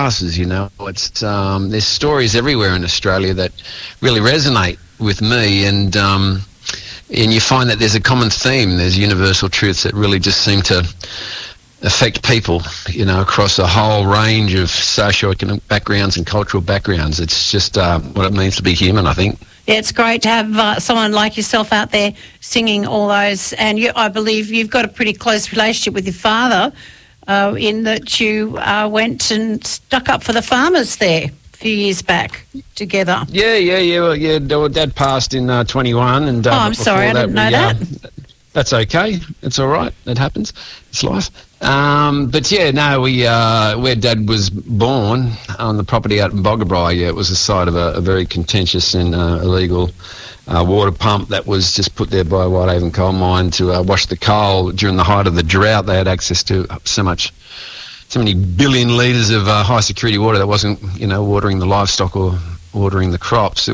passes. You know, it's there's stories everywhere in Australia that really resonate with me, and you find that there's a common theme. There's universal truths that really just seem to affect people, you know, across a whole range of socio-economic backgrounds and cultural backgrounds. It's just what it means to be human, I think. Yeah, it's great to have someone like yourself out there singing all those. And I believe you've got a pretty close relationship with your father, in that you went and stuck up for the farmers there a few years back together. Well, Dad passed in 21. And, I'm sorry, I didn't know that. That's okay. It's all right. It happens. It's life. But yeah, no, where Dad was born, on the property out in Boggabri, it was the site of a very contentious and illegal water pump that was just put there by Whitehaven Coal Mine to wash the coal during the height of the drought. They had access to so many billion litres of high security water that wasn't, you know, watering the livestock or watering the crops.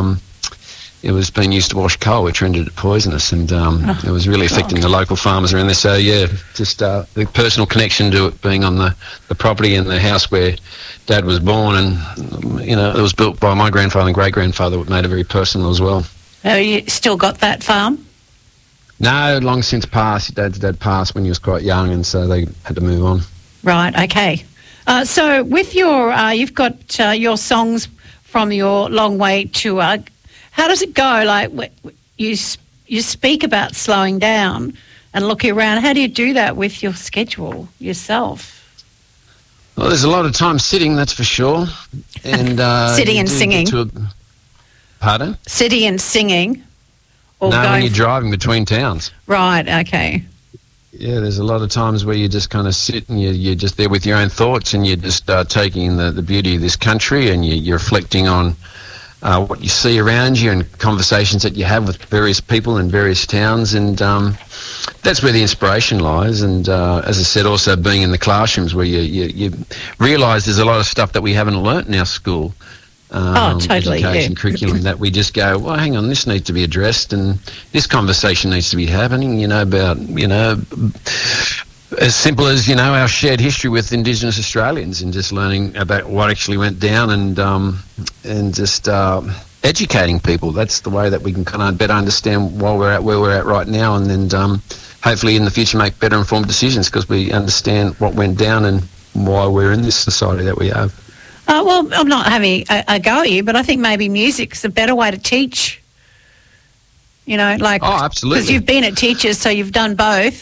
It was being used to wash coal, which rendered it poisonous, and it was really affecting the local farmers around there. So, yeah, just the personal connection to it being on the property and the house where Dad was born, and, you know, it was built by my grandfather and great-grandfather, which made it very personal as well. You still got that farm? No, long since passed. Dad's dad passed when he was quite young, and so they had to move on. Right, okay. So with your, you've got your songs from your Long Way tour. How does it go? Like, you speak about slowing down and looking around. How do you do that with your schedule yourself? Well, there's a lot of time sitting, that's for sure. And sitting and singing. Pardon? Sitting and singing. Or no, when you're driving between towns. Right, okay. Yeah, there's a lot of times where you just kind of sit and you're just there with your own thoughts, and you're just taking in the beauty of this country, and you're reflecting on what you see around you and conversations that you have with various people in various towns, and that's where the inspiration lies. And as I said, also being in the classrooms where you realise there's a lot of stuff that we haven't learnt in our school totally, education curriculum that we just go, well, hang on, this needs to be addressed, and this conversation needs to be happening, you know, about, you know, as simple as, you know, our shared history with Indigenous Australians, and just learning about what actually went down, and just educating people. That's the way that we can kind of better understand where we're at right now, and then hopefully in the future make better informed decisions, because we understand what went down and why we're in this society that we have. Well, I'm not having a go at you, but I think maybe music's a better way to teach. You know, like, oh, absolutely, because you've been a teacher, so you've done both.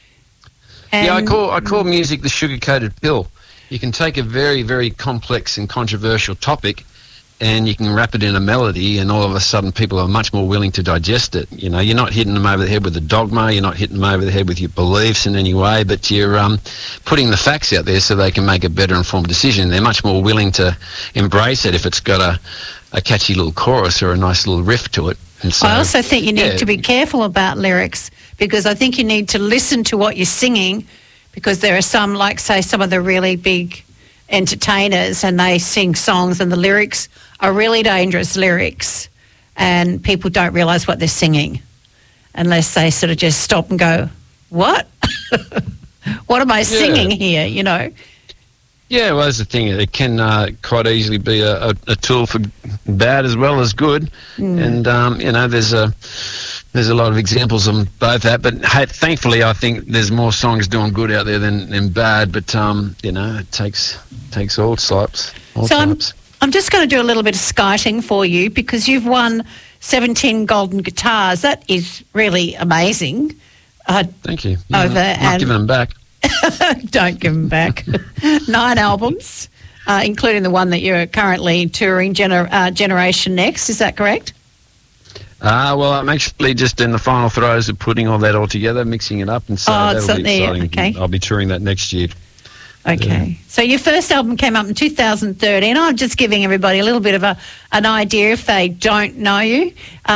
Yeah, I call music the sugar-coated pill. You can take a very, very complex and controversial topic, and you can wrap it in a melody, and all of a sudden people are much more willing to digest it. You know, you're not hitting them over the head with a dogma, you're not hitting them over the head with your beliefs in any way, but you're putting the facts out there so they can make a better informed decision. They're much more willing to embrace it if it's got a catchy little chorus or a nice little riff to it. And so, I also think you need to be careful about lyrics, because I think you need to listen to what you're singing, because there are some, like, say, some of the really big entertainers, and they sing songs and the lyrics are really dangerous lyrics, and people don't realise what they're singing unless they sort of just stop and go, what? What am I singing here, you know? Yeah, well, that's the thing. It can quite easily be a tool for bad as well as good. And, you know, there's a lot of examples of both that. But thankfully, I think there's more songs doing good out there than bad. But, you know, it takes all types. I'm just going to do a little bit of skiting for you, because you've won 17 golden guitars. That is really amazing. Thank you. Yeah, I'm not giving them back. Don't give them back. 9 albums, including the one that you're currently touring, Generation Next. Is that correct? Well, I'm actually just in the final throes of putting all that all together, mixing it up, and so that'll be exciting. Okay. I'll be touring that next year. Okay. So your first album came up in 2013. I'm just giving everybody a little bit of an idea if they don't know you.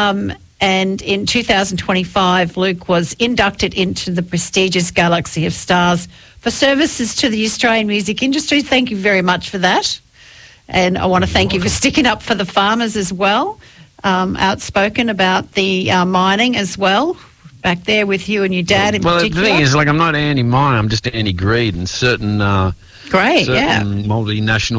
And in 2025, Luke was inducted into the prestigious Galaxy of Stars for services to the Australian music industry. Thank you very much for that. And I want to thank you for sticking up for the farmers as well. Outspoken about the mining as well, back there with you and your dad in particular. Well, the thing is, like, I'm not anti-mine, I'm just anti-greed, and certain multinational